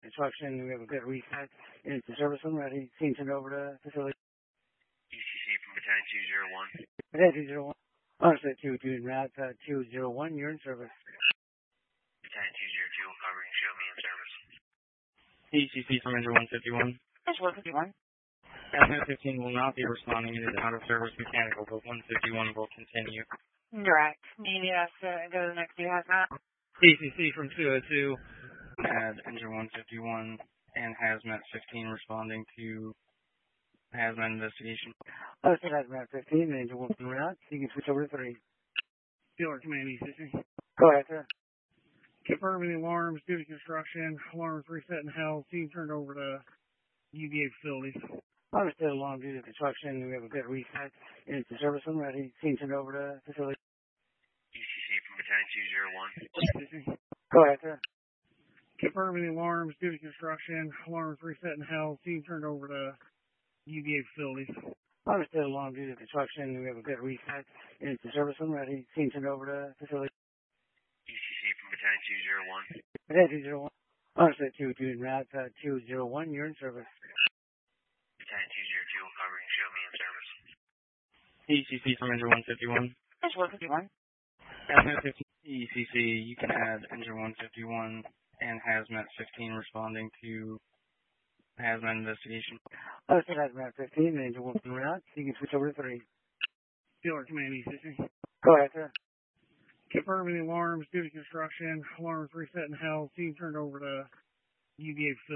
construction. We have a good reset into service when ready. Team turned over to facility. ECC from Battalion 201. Battalion 201. Onset 22 Matt 201. You're in service. Battalion 202 covering. Show me in service. ECC from Ranger 151. That's 151. Hazmat 15 will not be responding. It is out of service mechanical, but 151 will continue. Direct. Yes, go to the next view hazmat. ECC from 202. Add Ranger 151 and Hazmat 15 responding to Hazmat investigation. Let's get hazmat 15. Ranger 1 route. You can switch over to 3. Field Command ECC. Go ahead, sir. Confirming the alarms due to construction. Alarms reset and held. Team turned over to UVA facilities. Understood. Alarm due to construction. We have a good reset into service when ready. Team turned over to facility. ECC from Battalion 201. ECC. Go ahead, sir. Confirming the alarms due to construction. Alarms reset and held. Team turned over to UVA facilities. Understood. Alarm due to construction. We have a good reset into service when ready. Team turned over to facility. ECC from Battalion 201. Battalion 201. Onset 22 Matt 201. You're in service. Battalion 202 covering. Show me in service. ECC from Ranger 151. That's 151. Hazmat 15. ECC, you can add Ranger 151 and Hazmat 15 responding to Hazmat investigation. Let's get hazmat 15. Ranger 1 route. You can switch over to 3. Field Command ECC. Go ahead, sir. Confirming the alarms due to construction. Alarms reset and held. Team turned over to UVA facilities.